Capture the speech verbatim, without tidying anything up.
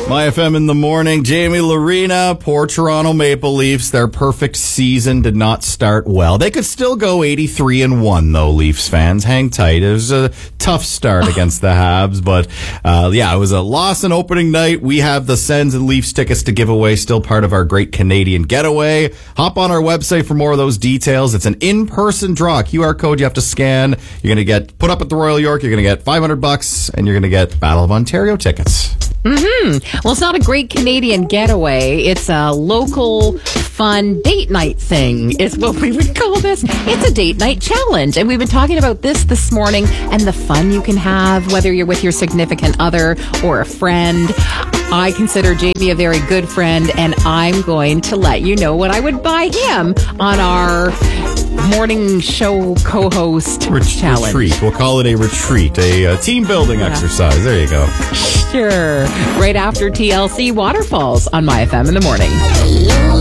My F M in the morning. Jamie Lorena, poor Toronto Maple Leafs. Their perfect season did not start well. They could still go eighty-three and one, though, Leafs fans. Hang tight. It was a tough start against the Habs, but uh, yeah, it was a loss in opening night. We have the Sens and Leafs tickets to give away, still part of our great Canadian getaway. Hop on our website for more of those details. It's an in-person draw. Q R code you have to scan. You're going to get put up at the Royal York. You're going to get five hundred bucks, and you're going to get Battle of Ontario tickets. Mm-hmm. Well, it's not a great Canadian getaway. It's a local, fun date night thing is what we would call this. It's a date night challenge. And we've been talking about this this morning and the fun you can have, whether you're with your significant other or a friend. I consider Jamie a very good friend, and I'm going to let you know what I would buy him on our morning show co-host Ret- challenge. Retreat. We'll call it a retreat, a, a team building Yeah. exercise. There you go. Sure. Right after T L C Waterfalls on My F M in the morning.